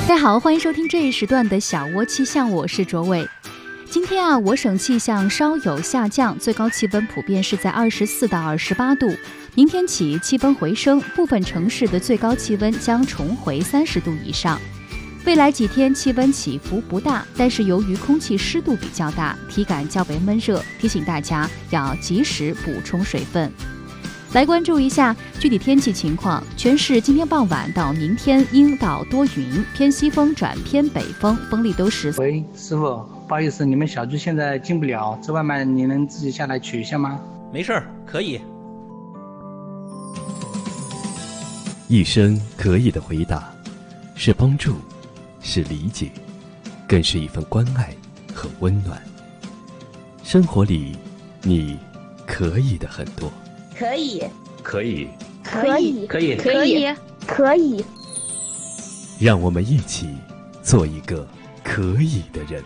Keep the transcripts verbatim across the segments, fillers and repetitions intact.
大家好，欢迎收听这一时段的小窝气象，我是卓伟。今天啊，我省气象稍有下降，最高气温普遍是在二十四到二十八度。明天起气温回升，部分城市的最高气温将重回三十度以上。未来几天气温起伏不大，但是由于空气湿度比较大，体感较为闷热，提醒大家要及时补充水分。来关注一下具体天气情况，全市今天傍晚到明天阴到多云，偏西风转偏北风，风力都是。 喂，师傅，不好意思，你们小区现在进不了，这外卖你能自己下来取一下吗？ 没事儿，可以。 一声可以的回答，是帮助，是理解，更是一份关爱和温暖。生活里，你可以的很多。 可以， 可以， 可以， 可以， 可以，可以。 让我们一起做一个可以的人。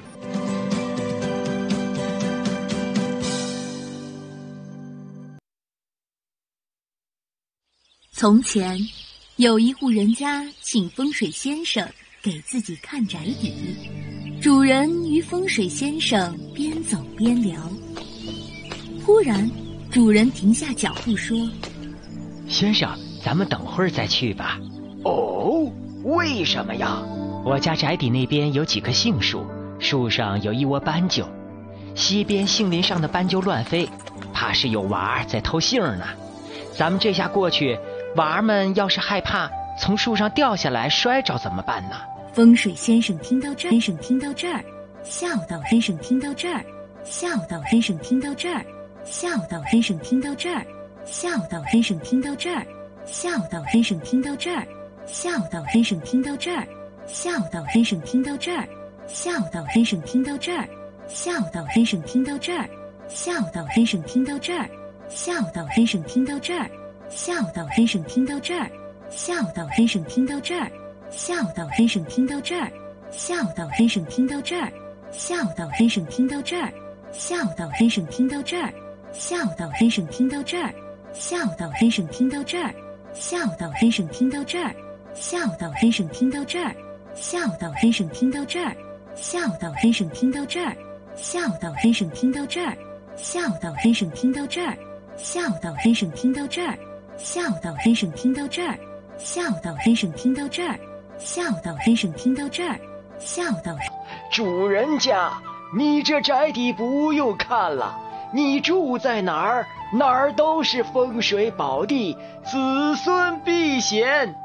从前，有一户人家请风水先生给自己看宅邸，主人与风水先生边走边聊。忽然，主人停下脚步说：“ 先生，咱们等会儿再去吧。”“哦，为什么呀？”“我家宅邸那边有几棵杏树，树上有一窝斑鸠，西边杏林上的斑鸠乱飞，怕是有娃儿在偷杏呢。咱们这下过去，娃儿们要是害怕从树上掉下来摔着怎么办呢？” 风水先生听到这儿，先生听到这儿，笑道：“先生听到这儿，笑道：先生听到这儿。”笑道：“先生听到这儿，笑道：先生听到这儿，笑道：先生听到这儿，笑道：先生听到这儿，笑道：先生听到这儿，笑道：先生听到这儿，笑道：先生听到这儿，笑道：先生听到这儿，笑道：先生听到这儿，笑道：先生听到这儿，笑道：先生听到这儿，笑道：先生听到这儿，笑道：先生听到这儿，笑道：先生听到这儿，笑道：先生听到这儿。”笑道：先生听到这儿，笑道：先生听到这儿，笑道：先生听到这儿，笑道：先生听到这儿，笑道：先生听到这儿，笑道：先生听到这儿，笑道：先生听到这儿，笑道：先生听到这儿，笑道：先生听到这儿，笑道：先生听到这儿，笑道：先生听到这儿，笑道：先生听到这儿，笑道。 主人家，你这宅邸不用看了。你住在哪儿，哪儿都是风水宝地，子孙避险。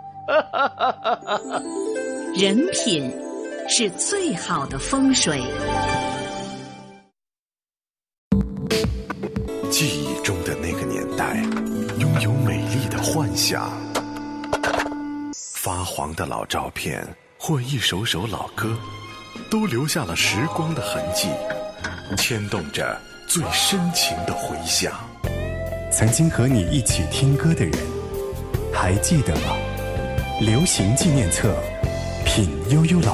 人品是最好的风水。 记忆中的那个年代，拥有美丽的幻想。发黄的老照片或一首首老歌，都留下了时光的痕迹，牵动着最深情的回响。 曾经和你一起听歌的人，还记得吗？流行纪念册，品悠悠老